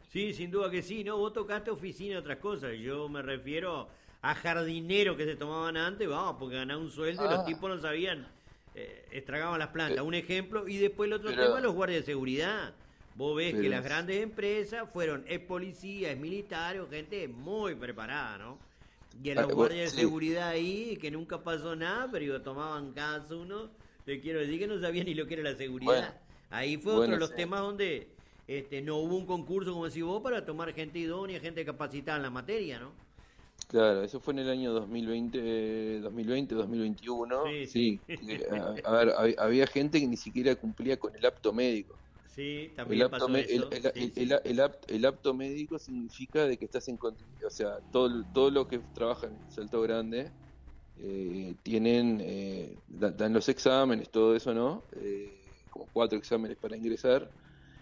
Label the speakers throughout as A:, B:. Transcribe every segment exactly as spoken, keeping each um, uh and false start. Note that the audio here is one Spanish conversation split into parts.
A: Sí, sin duda que sí, ¿no? Vos tocaste oficina y otras cosas. Yo me refiero a jardineros que se tomaban antes, vamos, porque ganaban un sueldo y los
B: Ah,
A: tipos no sabían, eh, estragaban las
B: pe-
A: plantas. Un ejemplo, y después el otro tema,
B: pero,
A: los guardias de seguridad. Vos ves que
B: pero,
A: las grandes empresas fueron ex policías, ex militares, gente muy preparada, ¿no? Y en
B: ah,
A: los
B: vos-
A: guardias de
B: sí,
A: seguridad ahí, que nunca pasó nada, pero digo, tomaban cada uno, te quiero decir que no sabían ni lo que era la
B: bueno,
A: seguridad. Ahí fue otro de
B: bueno,
A: los
B: sí.
A: temas donde este, no hubo un concurso, como decís vos, para tomar gente idónea, gente capacitada en la materia, ¿no?
B: Claro, eso fue en el año dos mil veinte, eh, dos mil veinte, dos mil veintiuno.
A: Sí, sí.
B: Sí, que, a, a ver, hab- había gente que ni siquiera cumplía con el apto médico.
A: Sí,
B: El
A: también
B: apto,
A: pasó
B: me- el,
A: eso.
B: el,
A: Sí,
B: el,
A: sí.
B: el, el apt- el apto médico significa de que estás en condi- o sea, todo, todo lo que trabajan en Salto Grande eh, tienen, eh, da- dan los exámenes, todo eso, ¿no? Eh, como cuatro exámenes para ingresar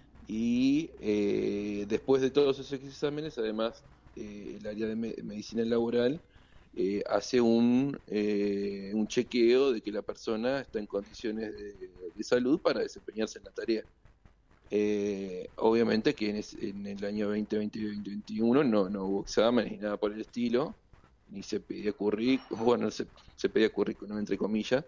B: y eh, después de todos esos exámenes, además, eh, el área de me- medicina laboral eh, hace un, eh, un chequeo de que la persona está en condiciones de, de salud para desempeñarse en la tarea. Eh, obviamente que en, es- en el año veinte veinte y dos mil veintiuno no, no hubo exámenes ni nada por el estilo, ni se pedía currículum, bueno, se, se pedía currículum entre comillas,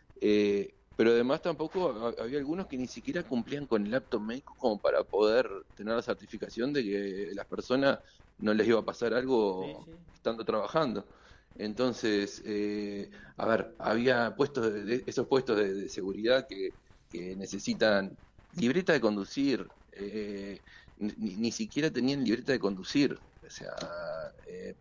B: eh, pero además tampoco ha- había algunos que ni siquiera cumplían con el apto médico como para poder tener la certificación de que las personas no les iba a pasar
A: Sí,
B: algo
A: sí.
B: estando trabajando. Entonces, eh, a ver, había puestos de, de- esos puestos de, de seguridad que, que necesitan libreta de conducir, eh, ni, ni siquiera tenían libreta de conducir. O sea, eh,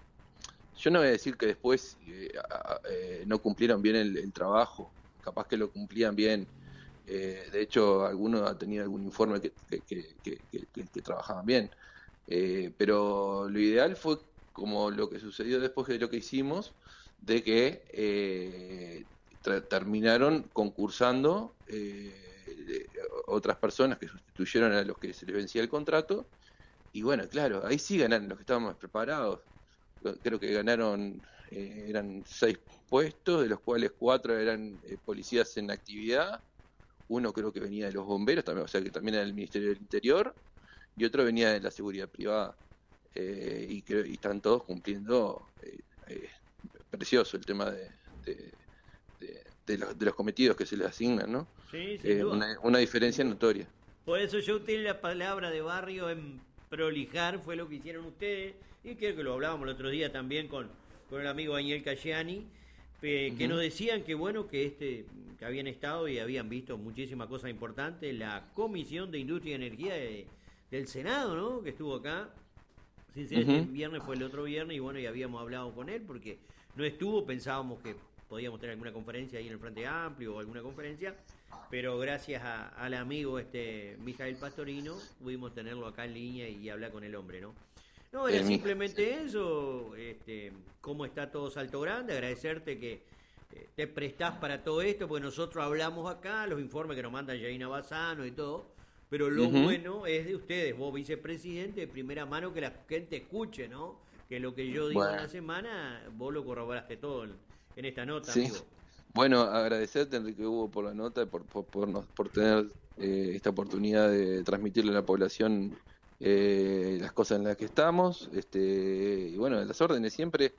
B: yo no voy a decir que después eh, a- a- eh, no cumplieron bien el, el trabajo, capaz que lo cumplían bien. Eh, de hecho, algunos han tenido algún informe que, que, que, que, que- que- que trabajaban bien. Eh, pero lo ideal fue como lo que sucedió después de lo que hicimos, de que eh, tra- terminaron concursando eh, eh, otras personas que sustituyeron a los que se les vencía el contrato. Y bueno, claro, ahí sí ganaron los que estábamos preparados. Creo que ganaron, eh, eran seis puestos, de los cuales cuatro eran eh, policías en actividad. Uno creo que venía de los bomberos, también, o sea que también era del Ministerio del Interior, y otro venía de la seguridad privada. Eh, y, creo, y están todos cumpliendo, eh, eh, precioso el tema de, de, de, de los, de los cometidos que se les asignan, ¿no?
A: Sí, sin
B: Eh,
A: duda.
B: una, una
A: Sin
B: diferencia
A: duda.
B: notoria.
A: Por eso yo utilicé la palabra de barrio en prolijar, fue lo que hicieron ustedes, y creo que lo hablábamos el otro día también con, con el amigo Daniel Cayani, eh, que nos
B: Ujú.
A: decían que bueno, que este que habían estado y habían visto muchísimas cosas importantes, la Comisión de Industria y Energía de- del Senado, ¿no? Que estuvo acá, sin ser este
B: Ujú.
A: viernes, fue el otro viernes, y bueno, ya habíamos hablado con él, porque no estuvo, pensábamos que podíamos tener alguna conferencia ahí en el Frente Amplio o alguna conferencia, pero gracias a- al amigo este Mijael Pastorino pudimos tenerlo acá en línea y hablar con el hombre, ¿no? No, era
B: El Mija, sí.
A: simplemente eso, este, cómo está todo Salto Grande, agradecerte que eh, te prestás para todo esto, porque nosotros hablamos acá, los informes que nos manda Jaina Bazano y todo, pero lo
B: Ujú.
A: bueno es de ustedes, vos vicepresidente, de primera mano, que la gente escuche, ¿no? Que lo que yo digo en la
B: Bueno,
A: semana, vos lo corroboraste todo en, en esta nota,
B: sí.
A: amigo.
B: Bueno, agradecerte, Enrique Hugo, por la nota, por, por, por, nos- por tener eh, esta oportunidad de transmitirle a la población eh, las cosas en las que estamos. Este, y bueno, a las órdenes siempre.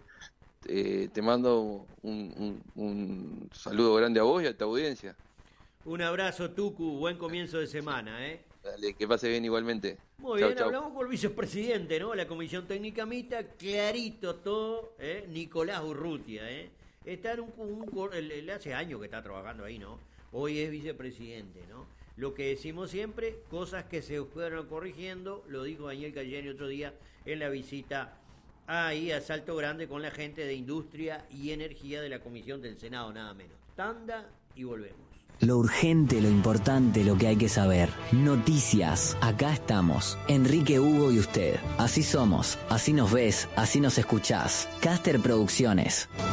B: Eh, te mando un, un, un saludo grande a vos y a tu audiencia.
A: Un abrazo, Tucu, buen comienzo de semana, ¿eh?
B: Dale, que pase bien igualmente.
A: Muy
B: Chau,
A: bien,
B: chau.
A: hablamos por el vicepresidente, ¿no? La Comisión Técnica Mixta, clarito todo, ¿eh? Nicolás Urrutia, ¿eh? Está en un, un- él- él hace años que está trabajando ahí, ¿no? Hoy es vicepresidente, ¿no? Lo que decimos siempre, cosas que se fueron corrigiendo, lo dijo Daniel Cayeni otro día en la visita ahí a Salto Grande con la gente de Industria y Energía de la Comisión del Senado, nada menos. Tanda y volvemos.
C: Lo urgente, lo importante, lo que hay que saber. Noticias. Acá estamos. Enrique, Hugo y usted. Así somos. Así nos ves. Así nos escuchás. Caster Producciones.